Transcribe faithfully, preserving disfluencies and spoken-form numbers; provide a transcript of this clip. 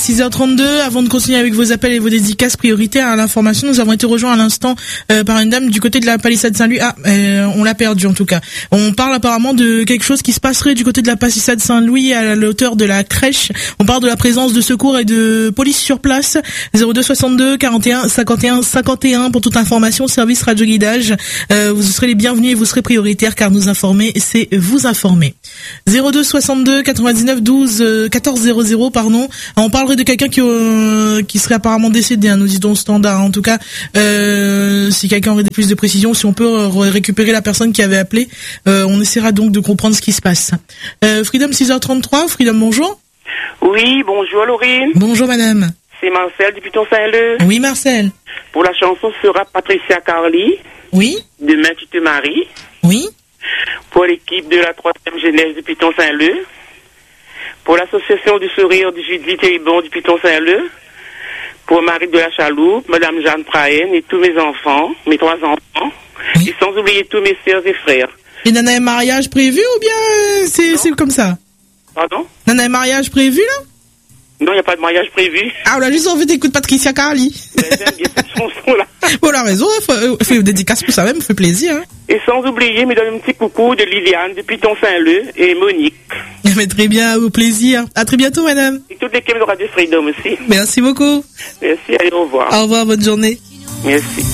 six heures trente-deux, avant de continuer avec vos appels et vos dédicaces prioritaires à l'information, nous avons été rejoints à l'instant euh, par une dame du côté de la palissade Saint-Louis. Ah, euh, on l'a perdu en tout cas. On parle apparemment de quelque chose qui se passerait du côté de la palissade Saint-Louis à la hauteur de la crèche. On parle de la présence de secours et de police sur place. zéro deux soixante-deux quarante et un cinquante et un cinquante et un pour toute information, service radio guidage. Euh, vous serez les bienvenus et vous serez prioritaires car nous informer, c'est vous informer. zéro deux soixante-deux quatre-vingt-dix-neuf douze quatorze zéro zéro, pardon. On parlerait de quelqu'un qui euh, qui serait apparemment décédé, hein, nous dit-on standard. En tout cas, euh, si quelqu'un aurait des plus de précisions, si on peut euh, récupérer la personne qui avait appelé, euh, on essaiera donc de comprendre ce qui se passe. Euh, Freedom six heures trente-trois, Freedom, bonjour. Oui, bonjour Laurine. Bonjour madame. C'est Marcel du Piton-Saint-Leu. Oui Marcel. Pour la chanson sera Patricia Carly. Oui. Demain tu te maries. Oui. Pour l'équipe de la troisième jeunesse du Piton-Saint-Leu. Pour l'association du sourire de Judith Théribon du Piton-Saint-Leu. Pour Marie de la Chaloupe, Madame Jeanne Prahen et tous mes enfants, mes trois enfants. Oui. Et sans oublier tous mes sœurs et frères. Et Nana, un mariage prévu ou bien c'est, c'est comme ça? Pardon? Nana, un mariage prévu là? Non, il n'y a pas de mariage prévu. Ah, on a juste envie d'écouter Patricia Carly. J'aime bien cette chanson-là. Bon, la raison, il fait une dédicace pour ça même, fait plaisir. Hein. Et sans oublier, me donne un petit coucou de Liliane, de Piton-Saint-Leu et Monique. Mais très bien, au plaisir. À très bientôt, madame. Et toute l'équipe de Radio Freedom aussi. Merci beaucoup. Merci, allez, au revoir. Au revoir, bonne journée. Merci.